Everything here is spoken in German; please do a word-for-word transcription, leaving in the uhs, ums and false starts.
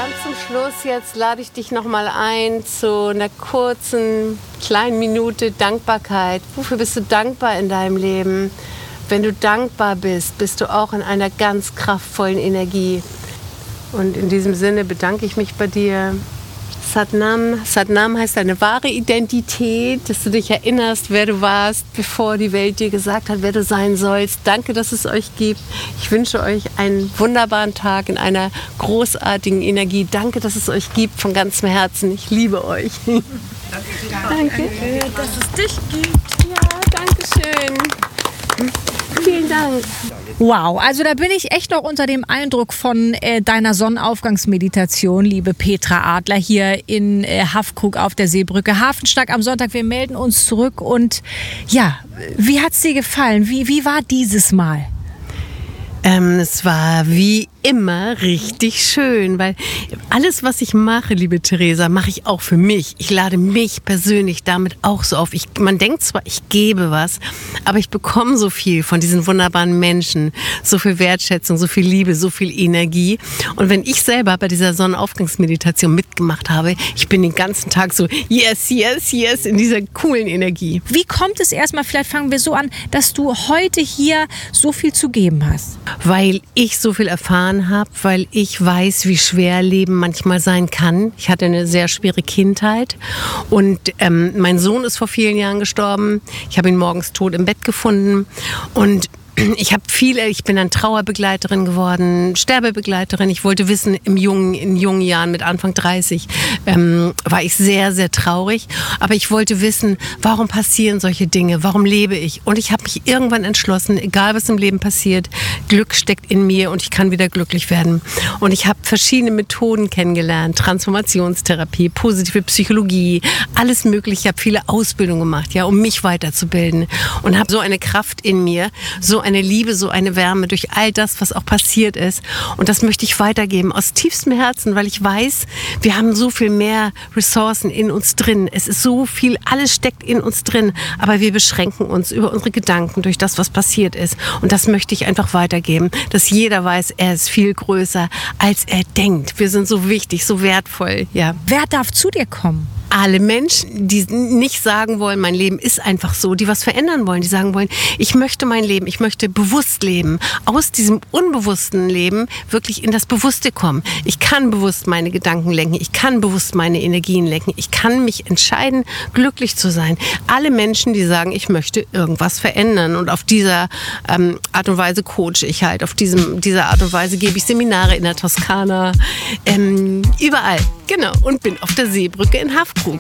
Ganz zum Schluss jetzt lade ich dich noch mal ein zu einer kurzen, kleinen Minute Dankbarkeit. Wofür bist du dankbar in deinem Leben? Wenn du dankbar bist, bist du auch in einer ganz kraftvollen Energie. Und in diesem Sinne bedanke ich mich bei dir. Satnam. Satnam heißt deine wahre Identität, dass du dich erinnerst, wer du warst, bevor die Welt dir gesagt hat, wer du sein sollst. Danke, dass es euch gibt. Ich wünsche euch einen wunderbaren Tag in einer großartigen Energie. Danke, dass es euch gibt von ganzem Herzen. Ich liebe euch. Danke, danke. Danke, dass es dich gibt. Ja, danke schön. Vielen Dank. Wow, also da bin ich echt noch unter dem Eindruck von äh, deiner Sonnenaufgangsmeditation, liebe Petra Adler, hier in äh, Haffkrug auf der Seebrücke. Hafenschnack am Sonntag, wir melden uns zurück. Und ja, wie hat's dir gefallen? Wie, wie war dieses Mal? Ähm, es war wie immer richtig schön, weil alles, was ich mache, liebe Theresa, mache ich auch für mich. Ich lade mich persönlich damit auch so auf. Ich, man denkt zwar, ich gebe was, aber ich bekomme so viel von diesen wunderbaren Menschen, so viel Wertschätzung, so viel Liebe, so viel Energie. Und wenn ich selber bei dieser Sonnenaufgangsmeditation mitgemacht habe, ich bin den ganzen Tag so yes, yes, yes in dieser coolen Energie. Wie kommt es erstmal, vielleicht fangen wir so an, dass du heute hier so viel zu geben hast? Weil ich so viel erfahren habe, weil ich weiß, wie schwer Leben manchmal sein kann. Ich hatte eine sehr schwere Kindheit und ähm, mein Sohn ist vor vielen Jahren gestorben. Ich habe ihn morgens tot im Bett gefunden und ich habe viele, ich bin dann Trauerbegleiterin geworden, Sterbebegleiterin. Ich wollte wissen, im jungen, in jungen Jahren mit Anfang dreißig ähm, war ich sehr, sehr traurig. Aber ich wollte wissen, warum passieren solche Dinge? Warum lebe ich? Und ich habe mich irgendwann entschlossen, egal was im Leben passiert, Glück steckt in mir und ich kann wieder glücklich werden. Und ich habe verschiedene Methoden kennengelernt, Transformationstherapie, positive Psychologie, alles Mögliche. Ich habe viele Ausbildungen gemacht, ja, um mich weiterzubilden und habe so eine Kraft in mir, so eine Liebe, so eine Wärme durch all das, was auch passiert ist. Und das möchte ich weitergeben aus tiefstem Herzen, weil ich weiß, wir haben so viel mehr Ressourcen in uns drin. Es ist so viel, alles steckt in uns drin, aber wir beschränken uns über unsere Gedanken durch das, was passiert ist. Und das möchte ich einfach weitergeben, dass jeder weiß, er ist viel größer, als er denkt. Wir sind so wichtig, so wertvoll. Ja. Wer darf zu dir kommen? Alle Menschen, die nicht sagen wollen, mein Leben ist einfach so, die was verändern wollen, die sagen wollen, ich möchte mein Leben, ich möchte bewusst leben, aus diesem unbewussten Leben wirklich in das Bewusste kommen. Ich kann bewusst meine Gedanken lenken, ich kann bewusst meine Energien lenken, ich kann mich entscheiden, glücklich zu sein. Alle Menschen, die sagen, ich möchte irgendwas verändern und auf dieser ähm, Art und Weise coache ich halt, auf diesem, dieser Art und Weise gebe ich Seminare in der Toskana, ähm, überall, genau, und bin auf der Seebrücke in Haffkrug.